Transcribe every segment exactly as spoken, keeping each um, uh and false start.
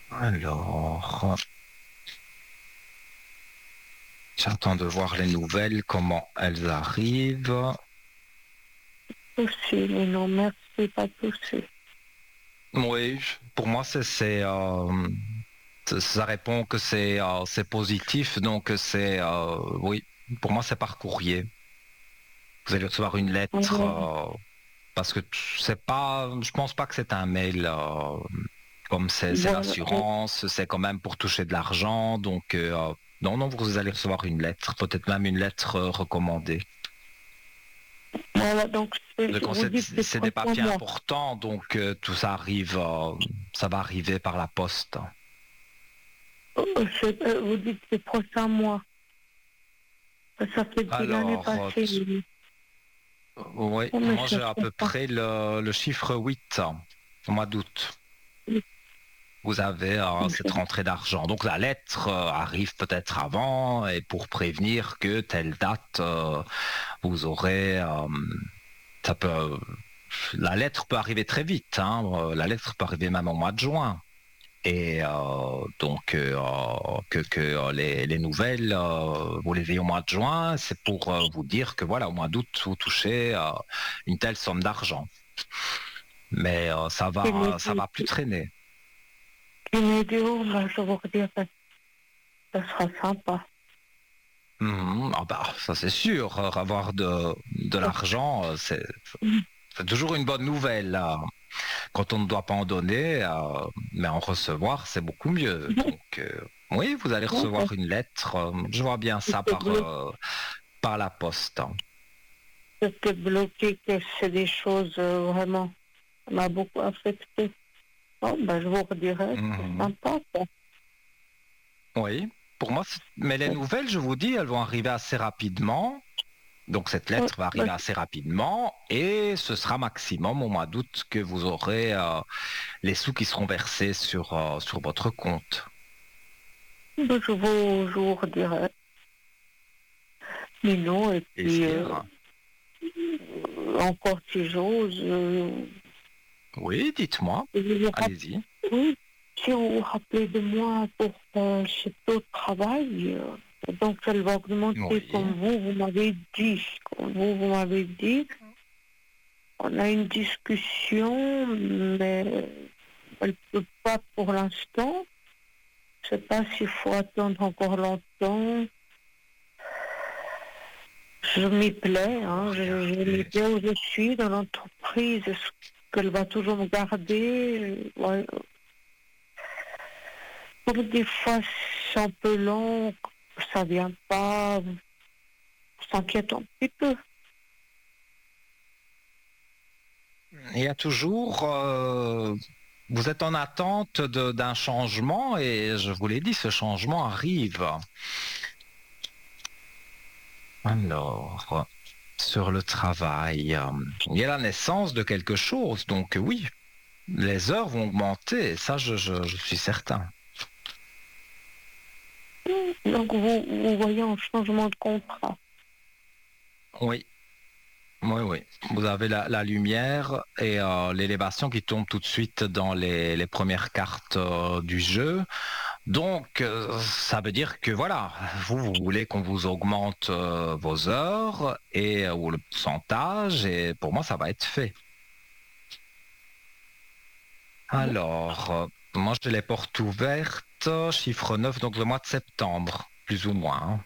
Alors, j'attends de voir les nouvelles, comment elles arrivent. Touché, mais non, merci, pas touché. Oui, pour moi, c'est, c'est, euh, ça ça répond que c'est euh, c'est positif, donc c'est, euh, oui, pour moi, c'est par courrier. Vous allez recevoir une lettre, Ouais, euh, parce que c'est pas, je pense pas que c'est un mail, euh, comme c'est c'est voilà, ouais, l'assurance, c'est quand même pour toucher de l'argent, donc euh, non, non, vous allez recevoir une lettre, peut-être même une lettre euh, recommandée. voilà, donc c'est- Quand vous c'est dites c'est c'est des trois papiers mois. importants, donc euh, tout ça arrive, euh, ça va arriver par la poste. Euh, c'est- euh, Vous dites c'est prochain mois. Ça fait depuis l'année Alors, euh, passée. Oui, oui, oh, mais moi je j'ai à sais peu pas. près le, le chiffre huit au mois d'août. Vous avez euh, cette rentrée d'argent. Donc la lettre euh, arrive peut-être avant et pour prévenir que telle date, euh, vous aurez... euh, ça peut, la lettre peut arriver très vite. Hein, euh, la lettre peut arriver même au mois de juin. Et euh, donc euh, que, que euh, les, les nouvelles, euh, vous les ayez au mois de juin, c'est pour euh, vous dire que voilà, au mois d'août, vous touchez euh, une telle somme d'argent. Mais euh, ça Qui me va, ça dit, va plus traîner. qui me dit, oh, ben, je vous redire, ça, ça sera sympa. Mhm. Ah bah, ça c'est sûr, euh, avoir de, de l'argent, euh, c'est c'est toujours une bonne nouvelle. Là. Quand on ne doit pas en donner, euh, mais en recevoir, c'est beaucoup mieux. Donc, euh, oui, vous allez Non, parce recevoir une lettre. euh, je vois bien que ça c'est par, bloqué, euh, par la poste. que c'est bloqué, que c'est des choses euh, vraiment, ça m'a beaucoup affecté. Bon, ben, je vous redirai, c'est Mhm. sympa, ça. Oui, pour moi, c'est- mais les nouvelles, je vous dis, elles vont arriver assez rapidement. Donc cette Ouais, lettre va ben, arriver assez rapidement et ce sera maximum au mois d'août que vous aurez euh, les sous qui seront versés sur, euh, sur votre compte. ben, je vous, je vous redirai. Mais non, et puis, euh, Plaisir. euh, encore si j'ose, euh, Oui, dites-moi. je vous rapp- Allez-y. oui, si vous vous rappelez de moi pour euh, ce taux de travail, euh, donc elle va augmenter Oui. comme vous, vous m'avez dit, comme vous, vous m'avez dit. On a une discussion, mais elle ne peut pas pour l'instant. Je ne sais pas s'il faut attendre encore longtemps. Je m'y plais, On va hein, je, je m'y regarder. plais où je suis dans l'entreprise. Est-ce qu'elle va toujours me garder? Ouais. Pour des fois, c'est un peu long, ça vient pas, on s'inquiète un petit peu. Il y a toujours, euh, vous êtes en attente de- d'un changement et je vous l'ai dit, ce changement arrive. Alors, sur le travail, euh, il y a la naissance de quelque chose, donc oui, les heures vont augmenter, ça je, je- je suis certain. Donc vous, vous voyez un changement de contrat. Oui, oui, oui. Vous avez la, la lumière et euh, l'élévation qui tombe tout de suite dans les, les premières cartes euh, du jeu. Donc, euh, ça veut dire que voilà, vous, vous voulez qu'on vous augmente euh, vos heures et euh, ou le pourcentage, et pour moi, ça va être fait. Alors, euh, moi, j'ai les portes ouvertes, chiffre neuf, donc le mois de septembre, plus ou moins. Hein.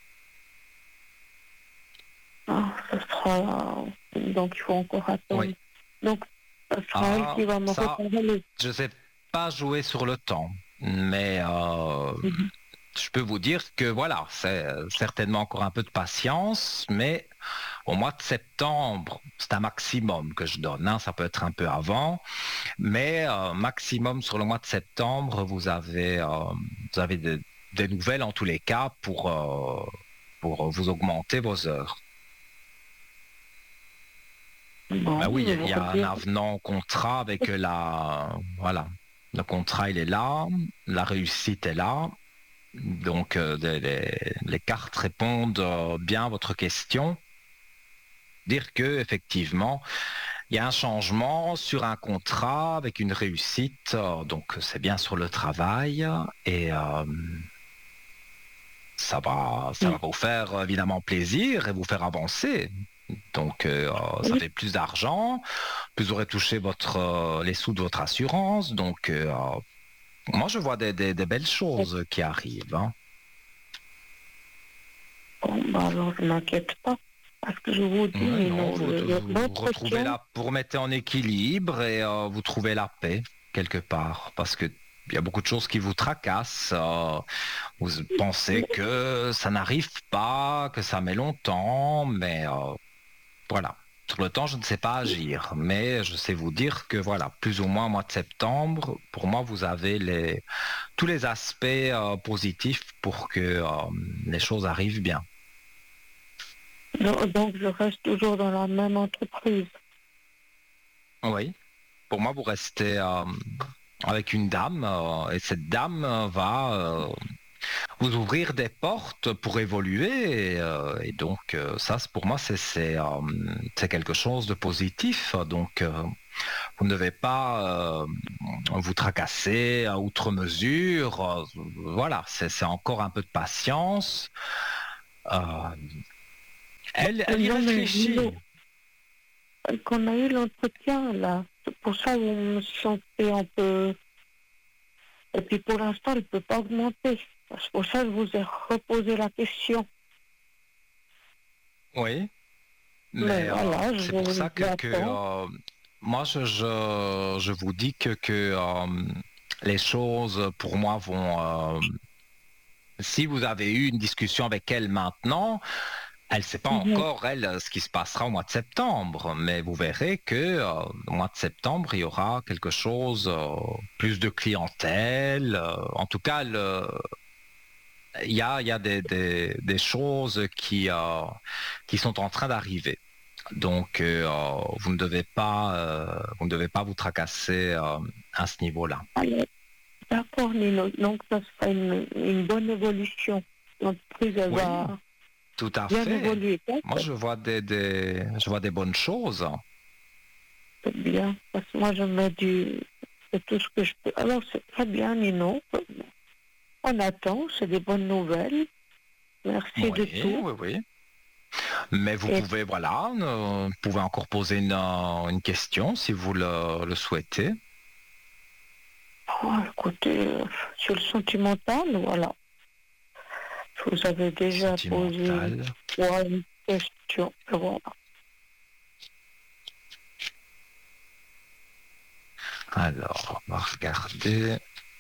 Ah, ça sera, donc il faut encore attendre. Oui. Donc, ça sera elle Ah, qui va me ça, réparer les... je ne sais pas jouer sur le temps, mais euh, Mhm. je peux vous dire que voilà, c'est euh, certainement encore un peu de patience, mais au mois de septembre, c'est un maximum que je donne. Hein, ça peut être un peu avant, mais euh, maximum sur le mois de septembre, vous avez, euh, vous avez des, des nouvelles en tous les cas pour, euh, pour vous augmenter vos heures. Bon, Ben oui, je il vous y a un redirai. avenant au contrat avec la, voilà, le contrat il est là, la réussite est là. Donc euh, les, les- les cartes répondent euh, bien à votre question. Dire que effectivement, il y a un changement sur un contrat avec une réussite, euh, donc c'est bien sur le travail et euh, ça va, ça va Mm. vous faire évidemment plaisir et vous faire avancer. Donc euh, ça Oui, fait plus d'argent, plus vous aurez touché votre, euh, les sous de votre assurance. Donc euh, moi je vois des, des- des belles choses qui arrivent, hein. bon, bah alors je m'inquiète pas. Parce que je vous dis, Ouais, mais non, non, vous, le- le- vous retrouvez l'entretien, la, vous remettez en équilibre et euh, vous trouvez la paix quelque part parce que il y a beaucoup de choses qui vous tracassent. euh, vous pensez que ça n'arrive pas, que ça met longtemps, mais euh, voilà. Sur le temps, je ne sais pas agir, mais je sais vous dire que voilà, plus ou moins au mois de septembre, pour moi, vous avez les, tous les aspects euh, positifs pour que euh, les choses arrivent bien. non, donc je reste toujours dans la même entreprise. Oui. Pour moi, vous restez euh, avec une dame euh, et cette dame euh, va euh, vous ouvrir des portes pour évoluer et, euh, et donc euh, ça, c'est- pour moi, c'est c'est euh, c'est quelque chose de positif. Donc, euh, vous ne devez pas euh, vous tracasser à outre mesure. Euh, voilà, c'est c'est encore un peu de patience. Euh, elle, elle y Non, mais réfléchit. non, qu'on a eu l'entretien, là, c'est pour ça que vous me sentez un peu... Et puis pour l'instant, elle ne peut pas augmenter. C'est pour ça que je vous ai reposé la question. Oui, Mais mais euh, voilà, c'est pour je ça que, que j'attends. euh, moi, je, je, je vous dis que, que euh, les choses, pour moi, vont... euh, si vous avez eu une discussion avec elle maintenant, elle ne sait pas Mhm. encore, elle, ce qui se passera au mois de septembre, mais vous verrez que euh, au mois de septembre, il y aura quelque chose, euh, plus de clientèle. euh, en tout cas, le- il y a, il y a des, des- des choses qui, euh, qui sont en train d'arriver. Donc, euh, vous ne devez pas, euh, vous ne devez pas vous tracasser euh, à ce niveau-là. Allez, d'accord, Nino. Donc, ça sera une, une bonne évolution. L'entreprise, elle Oui, va tout à bien fait. évoluer. Moi, D'accord, je vois des, des- je vois des bonnes choses. c'est bien. Parce que moi, je mets du... C'est tout ce que je peux. Alors, c'est très bien, Nino. On attend, c'est des bonnes nouvelles. Merci de Oui, tout. oui, oui. Mais vous Et pouvez, voilà, euh, vous pouvez encore poser une, euh, une question si vous le, le souhaitez. oh, écoutez, euh, sur le sentimental, voilà. Je vous avais déjà posé Sentimental. ouais, une question. Et voilà. Alors, on va regarder.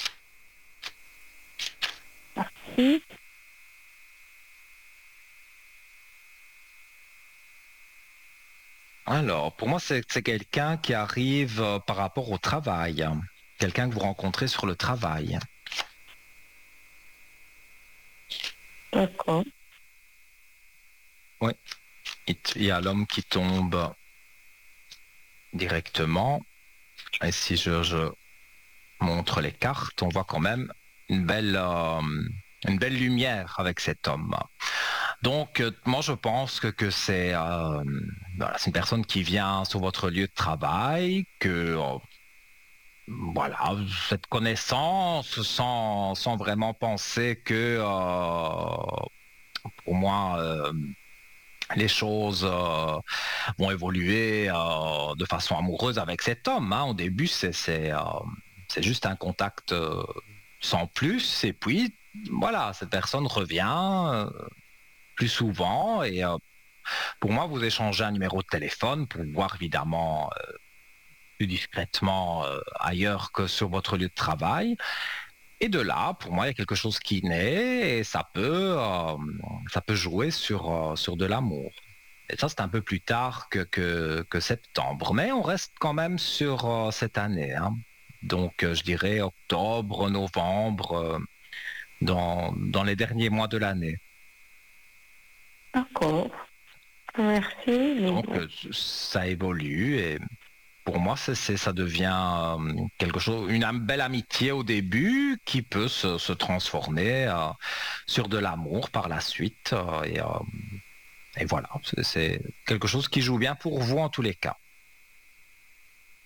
Si, Alors, pour moi, c'est c'est quelqu'un qui arrive euh, par rapport au travail. Quelqu'un que vous rencontrez sur le travail. d'accord. Oui, il il y a l'homme qui tombe directement. Et si je, je montre les cartes, on voit quand même une belle, euh, une belle lumière avec cet homme. Donc, euh, moi, je pense que, que c'est euh, voilà, c'est une personne qui vient sur votre lieu de travail, que euh, voilà, cette connaissance sans, sans vraiment penser que euh, pour moi, euh, les choses euh, vont évoluer euh, de façon amoureuse avec cet homme, hein. Au début, c'est c'est euh, c'est juste un contact euh, sans plus, et puis voilà, cette personne revient euh, plus souvent, et euh, pour moi, vous échangez un numéro de téléphone pour voir évidemment euh, plus discrètement euh, ailleurs que sur votre lieu de travail. Et de là, pour moi, il y a quelque chose qui naît et ça peut, euh, ça peut jouer sur, euh, sur de l'amour. Et ça, c'est un peu plus tard que, que, que septembre. Mais on reste quand même sur euh, cette année, hein. Donc, euh, je dirais octobre, novembre, euh, dans, dans les derniers mois de l'année. D'accord. Merci, Donc, Nino. euh, ça évolue et pour moi, c'est, c'est- ça devient euh, quelque chose, une am- belle amitié au début qui peut se, se transformer euh, sur de l'amour par la suite. euh, et, euh, et voilà, c'est, c'est quelque chose qui joue bien pour vous en tous les cas.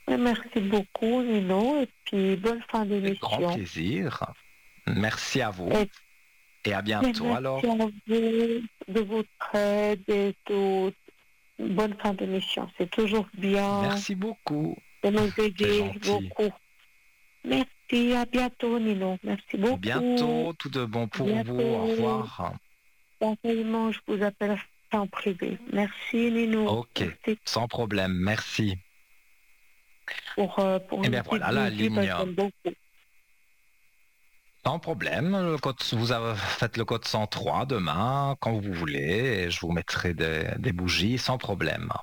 Et merci beaucoup, Nino, et puis bonne fin Avec grand d'émission. plaisir. Merci à vous Et et à bientôt alors. merci à vous de votre aide et de bonne fin d'émission. C'est toujours bien Merci beaucoup. de nous C'est aider gentil. beaucoup. Merci, à bientôt, Nino. Merci beaucoup. Bientôt, tout de bon pour Bientôt. vous. Au revoir. Pareillement, je vous appelle en privé. Merci, Nino. Ok, Merci sans problème. Merci. pour, euh, pour Eh une bien petite voilà, la bougie, parce ligne. que j'aime beaucoup. Sans problème. Le code, vous avez, faites le code cent trois demain, quand vous voulez, et je vous mettrai des, des bougies sans problème.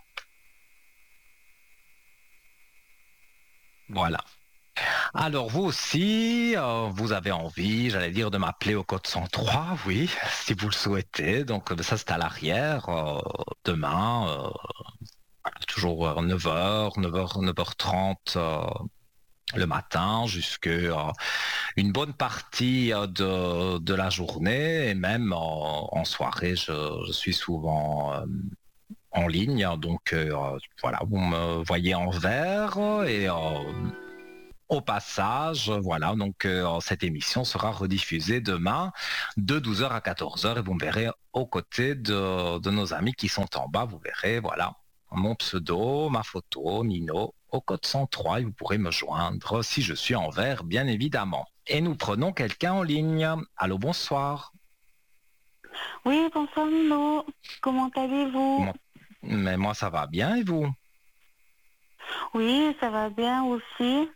Voilà. Alors vous aussi, euh, vous avez envie, j'allais dire, de m'appeler au code cent trois, oui, si vous le souhaitez. Donc euh, ça c'est à l'arrière, euh, demain, euh, voilà, toujours euh, neuf heures, neuf heures, neuf heures trente euh, le matin, jusque euh, une bonne partie euh, de, de la journée, et même en, en soirée, je, je suis souvent euh, en ligne. Donc euh, voilà, vous me voyez en vert et... Euh, au passage, voilà, donc euh, cette émission sera rediffusée demain de douze heures à quatorze heures et vous me verrez aux côtés de, de nos amis qui sont en bas. Vous verrez, voilà, mon pseudo, ma photo, Nino, au code cent trois et vous pourrez me joindre si je suis en vert, bien évidemment. Et nous prenons quelqu'un en ligne. Allô, bonsoir. Oui, bonsoir Nino. Comment allez-vous? Comment- Mais moi, ça va bien et vous? Oui, ça va bien aussi.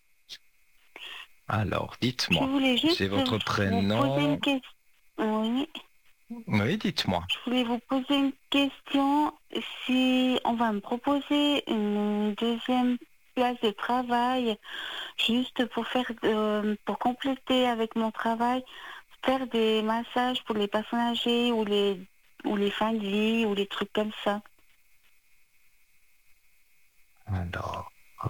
Alors, Je dites-moi, voulais juste c'est votre vous poser prénom? une question. Oui, Oui, dites-moi. je voulais vous poser une question. Si on va me proposer une deuxième place de travail, juste pour faire, euh, pour compléter avec mon travail, faire des massages pour les personnes âgées ou les ou les fins de vie ou les trucs comme ça. Alors.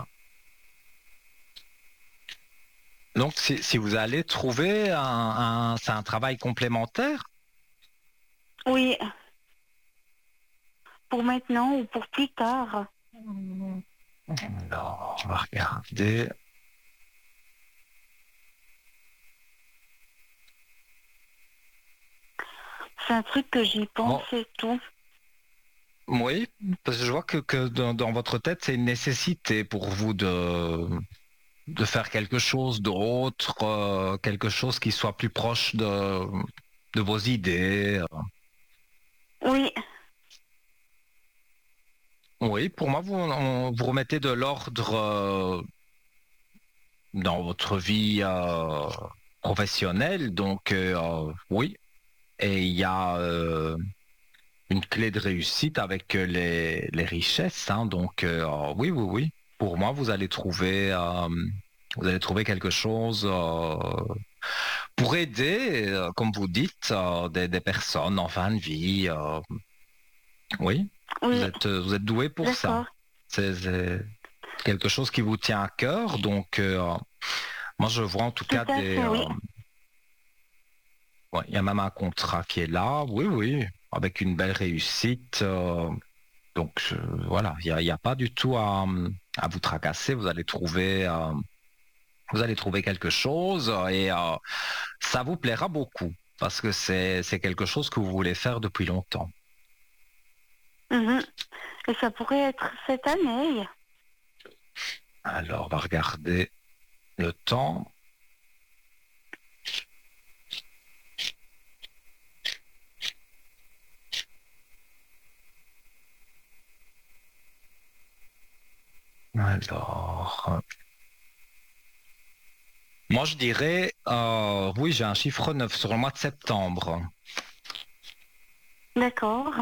Donc, si, si vous allez trouver un, un- c'est un travail complémentaire? Oui, pour maintenant ou pour plus tard. Alors, on va regarder. C'est un truc que j'y pense Oh, et tout. oui, parce que je vois que, que dans, dans votre tête, c'est une nécessité pour vous de, de faire quelque chose d'autre, euh, quelque chose qui soit plus proche de, de vos idées. Oui, Oui, pour moi, vous, on- vous remettez de l'ordre euh, dans votre vie euh, professionnelle, donc euh, euh, oui. Et il y a euh, une clé de réussite avec euh, les, les richesses, hein. Donc euh, euh, oui, oui, oui. Pour moi, vous allez trouver, euh, vous allez trouver quelque chose euh, pour aider, euh, comme vous dites, euh, des, des personnes en fin de vie. euh. Oui, vous oui, êtes, euh, vous êtes doué pour ça. d'accord. C'est c'est quelque chose qui vous tient à cœur. Donc euh, moi, je vois en tout Tout cas à des, fait, oui. euh, ouais, il y a même un contrat qui est là. Oui, oui, avec une belle réussite. euh, Donc je- voilà, il n'y a, il y a pas du tout à, à vous tracasser. Vous allez trouver, euh, vous allez trouver quelque chose et euh, ça vous plaira beaucoup parce que c'est c'est quelque chose que vous voulez faire depuis longtemps. Mhm. Et ça pourrait être cette année. Alors, on va regarder le temps. Alors, moi je dirais, euh, oui, j'ai un chiffre neuf sur le mois de septembre. D'accord.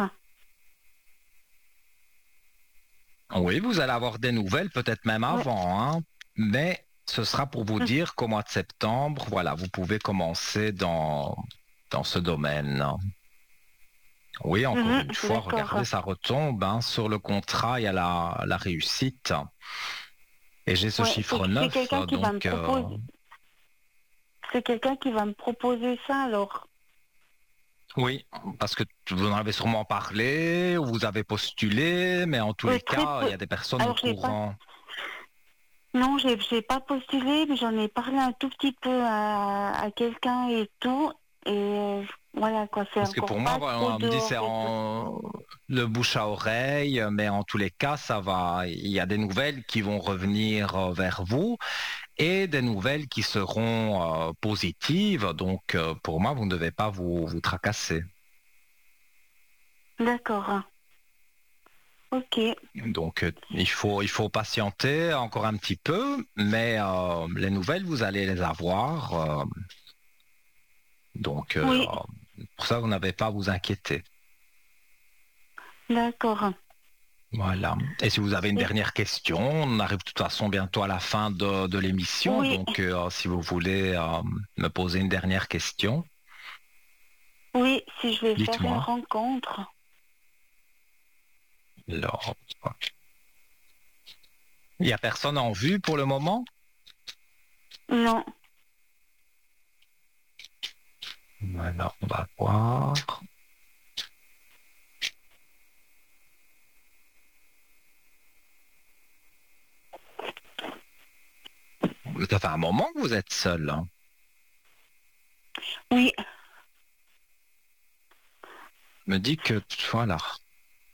Oui, vous allez avoir des nouvelles, peut-être même Ouais. avant, hein, mais ce sera pour vous Mhm. dire qu'au mois de septembre, voilà, vous pouvez commencer dans, dans ce domaine. Oui, encore Mhm, une fois, regardez, d'accord. ça retombe, hein, sur le contrat, il y a la, la réussite. Et j'ai ce Ouais, c'est chiffre c'est neuf, quelqu'un qui va me donc euh, proposer. C'est quelqu'un qui va me proposer ça alors. oui, parce que vous en avez sûrement parlé, ou vous avez postulé, mais en tous Euh, les très cas, il peu. y a des personnes au Alors je l'ai pas. courant. Non, j'ai j'ai pas postulé, mais j'en ai parlé un tout petit peu à, à quelqu'un et tout. Et euh, voilà, quoi, c'est Parce que encore pour moi, pas voilà, trop on me dit dehors c'est et tout. en le bouche à oreille, mais en tous les cas, ça va. Il y a des nouvelles qui vont revenir euh, vers vous et des nouvelles qui seront euh, positives. Donc, euh, pour moi, vous ne devez pas vous, vous tracasser. D'accord. Ok. Donc, euh, il faut, il faut patienter encore un petit peu, mais euh, les nouvelles, vous allez les avoir. euh, donc, euh, Oui, pour ça, vous n'avez pas à vous inquiéter. d'accord. Voilà. Et si vous avez une Et- dernière question, on arrive de toute façon bientôt à la fin de, de l'émission. Oui, Donc, euh, si vous voulez euh, me poser une dernière question, oui, si je vais faire une dites-moi. rencontre. Alors, il n'y a personne en vue pour le moment? Non, Voilà, on va voir. Ça fait un moment que vous êtes seul, hein. oui, Me dit que, voilà.